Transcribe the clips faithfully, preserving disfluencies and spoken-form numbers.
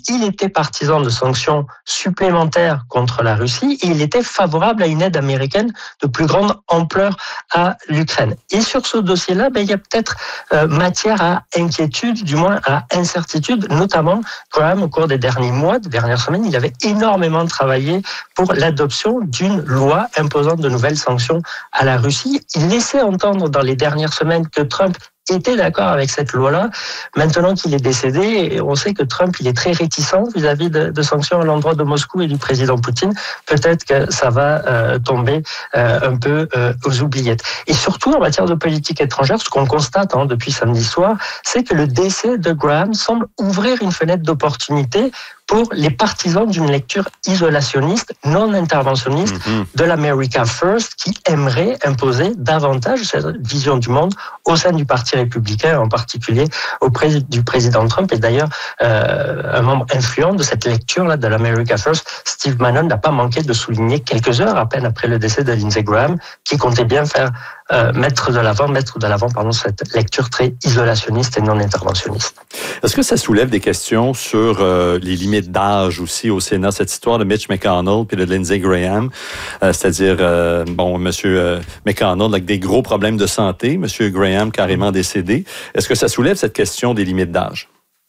il était partisan de sanctions supplémentaires contre la Russie et il était favorable à une aide américaine de plus grande ampleur à l'Ukraine. Et sur ce dossier-là, ben, il y a peut-être euh, matière à inquiétude, du moins à incertitude, notamment Graham, au cours des derniers mois, des dernières semaines, il avait énormément travaillé pour l'adoption d'une loi imposant de nouvelles sanctions à la Russie. Il laissait entendre dans les dernières semaines que Trump était d'accord avec cette loi-là. Maintenant qu'il est décédé, on sait que Trump il est très réticent vis-à-vis de, de sanctions à l'endroit de Moscou et du président Poutine. Peut-être que ça va euh, tomber euh, un peu euh, aux oubliettes. Et surtout en matière de politique étrangère, ce qu'on constate hein, depuis samedi soir, c'est que le décès de Graham semble ouvrir une fenêtre d'opportunité pour les partisans d'une lecture isolationniste, non interventionniste mm-hmm. de l'America First, qui aimerait imposer davantage cette vision du monde au sein du Parti républicain, en particulier auprès du président Trump. Et d'ailleurs, euh, un membre influent de cette lecture-là de l'America First, Steve Bannon, n'a pas manqué de souligner quelques heures à peine après le décès de Lindsey Graham, qui comptait bien faire euh, mettre de l'avant, mettre de l'avant, pardon, cette lecture très isolationniste et non interventionniste. Est-ce que ça soulève des questions sur euh, les limites d'âge aussi au Sénat, cette histoire de Mitch McConnell puis de Lindsey Graham, euh, c'est-à-dire, euh, bon, Monsieur euh, McConnell avec des gros problèmes de santé, Monsieur Graham carrément décédé. Est-ce que ça soulève cette question des limites d'âge?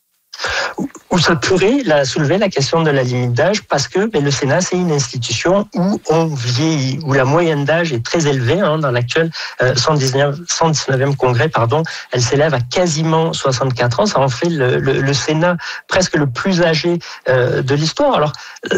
Où ça pourrait la, soulever la question de la limite d'âge parce que ben, le Sénat, c'est une institution où on vieillit, où la moyenne d'âge est très élevée. Hein, dans l'actuel euh, cent dix-neuvième congrès, pardon, elle s'élève à quasiment soixante-quatre ans. Ça en fait le, le, le Sénat presque le plus âgé euh, de l'histoire. Alors,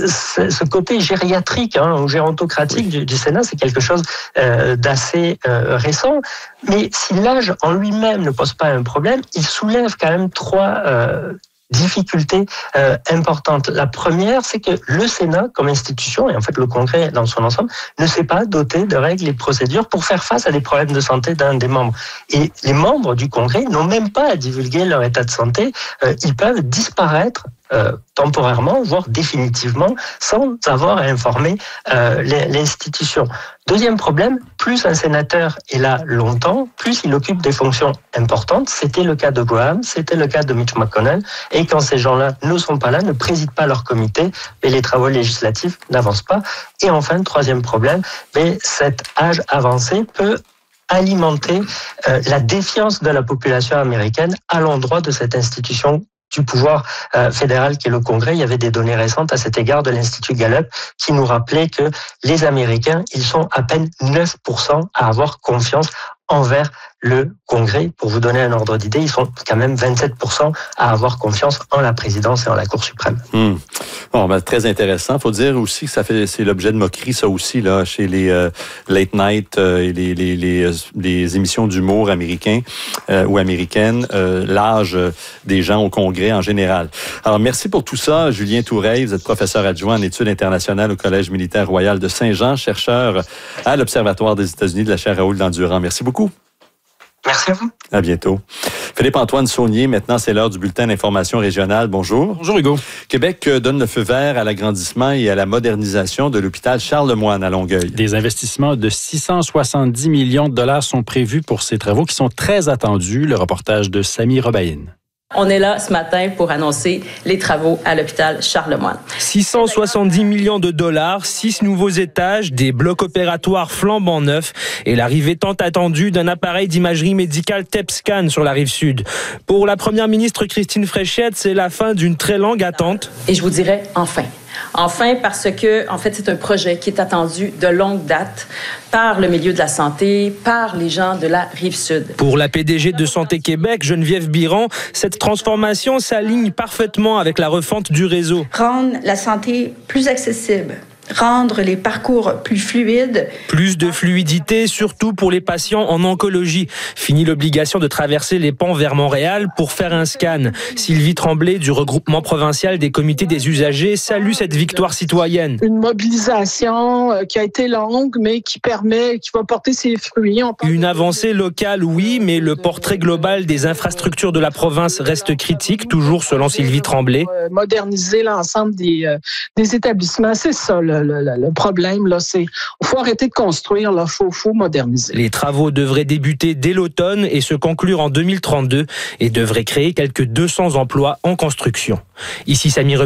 ce côté gériatrique hein, ou gérontocratique du, du Sénat, c'est quelque chose euh, d'assez euh, récent. Mais si l'âge en lui-même ne pose pas un problème, il soulève quand même trois euh, difficultés euh, importantes. La première, c'est que le Sénat, comme institution, et en fait le Congrès dans son ensemble, ne s'est pas doté de règles et procédures pour faire face à des problèmes de santé d'un des membres. Et les membres du Congrès n'ont même pas à divulguer leur état de santé. Euh, ils peuvent disparaître Euh, temporairement, voire définitivement, sans avoir à informer euh, l'institution. Deuxième problème, plus un sénateur est là longtemps, plus il occupe des fonctions importantes. C'était le cas de Graham, c'était le cas de Mitch McConnell. Et quand ces gens-là ne sont pas là, ne président pas leur comité, et les travaux législatifs n'avancent pas. Et enfin, troisième problème, mais cet âge avancé peut alimenter euh, la défiance de la population américaine à l'endroit de cette institution du pouvoir euh, fédéral qui est le Congrès. Il y avait des données récentes à cet égard de l'Institut Gallup qui nous rappelait que les Américains, ils sont à peine neuf pour cent à avoir confiance envers le Congrès. Pour vous donner un ordre d'idée, ils sont quand même vingt-sept pour cent à avoir confiance en la présidence et en la Cour suprême. Mmh. Bon, ben, très intéressant. Il faut dire aussi que ça fait, c'est l'objet de moquerie, ça aussi, là, chez les euh, late night euh, et les, les, les, les émissions d'humour américains euh, ou américaines, euh, l'âge des gens au Congrès en général. Alors, merci pour tout ça, Julien Toureille. Vous êtes professeur adjoint en études internationales au Collège militaire royal de Saint-Jean, chercheur à l'Observatoire des États-Unis de la chaire Raoul Dandurand. Merci beaucoup. Merci à vous. À bientôt. Philippe-Antoine Saunier, maintenant c'est l'heure du bulletin d'information régionale. Bonjour. Bonjour Hugo. Québec donne le feu vert à l'agrandissement et à la modernisation de l'hôpital Charlemagne à Longueuil. Des investissements de six cent soixante-dix millions de dollars sont prévus pour ces travaux qui sont très attendus. Le reportage de Samy Robaïne. On est là ce matin pour annoncer les travaux à l'hôpital Charlemagne. six cent soixante-dix millions de dollars, six nouveaux étages, des blocs opératoires flambant neufs et l'arrivée tant attendue d'un appareil d'imagerie médicale T E P scan sur la rive sud. Pour la première ministre Christine Fréchette, c'est la fin d'une très longue attente. Et je vous dirais enfin. Enfin, parce que, en fait, c'est un projet qui est attendu de longue date par le milieu de la santé, par les gens de la Rive-Sud. Pour la P D G de Santé Québec, Geneviève Biron, cette transformation s'aligne parfaitement avec la refonte du réseau. Rendre la santé plus accessible, rendre les parcours plus fluides. Plus de fluidité, surtout pour les patients en oncologie. Fini l'obligation de traverser les ponts vers Montréal pour faire un scan. Sylvie Tremblay, du regroupement provincial des comités des usagers, salue cette victoire citoyenne. Une mobilisation qui a été longue, mais qui permet, qui va porter ses fruits. Une avancée locale, oui, mais le portrait global des infrastructures de la province reste critique, toujours selon Sylvie Tremblay. Moderniser l'ensemble des, euh, des établissements, c'est ça, là. Le, le, le problème, là, c'est qu'il faut arrêter de construire, il faut, faut moderniser. Les travaux devraient débuter dès l'automne et se conclure en deux mille trente-deux et devraient créer quelques deux cents emplois en construction. Ici Samir